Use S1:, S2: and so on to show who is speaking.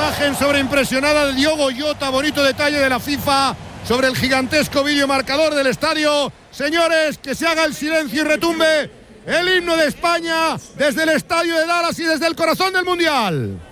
S1: Imagen sobreimpresionada de Diogo Jota, bonito detalle de la FIFA sobre el gigantesco vídeo marcador del estadio. Señores, que se haga el silencio y retumbe el himno de España desde el estadio de Dallas y desde el corazón del Mundial.